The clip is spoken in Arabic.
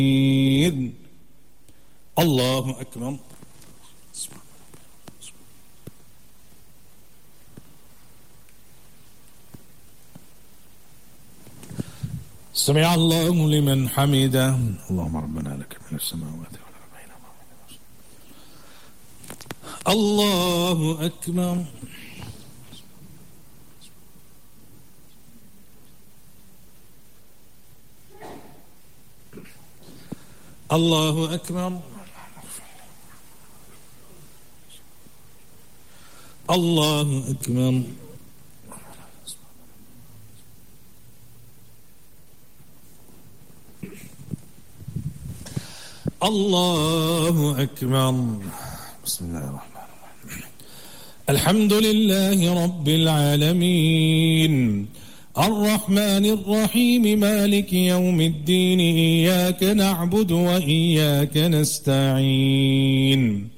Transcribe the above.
الله أكبر. سمع الله لمن حمده. اللهم ربنا لك من السماوات والأرض. الله أكبر. الله أكبر. الله أكبر. الله أكبر. بسم الله الرحمن الرحيم. الحمد لله رب العالمين الرحمن الرحيم مالك يوم الدين إياك نعبد وإياك نستعين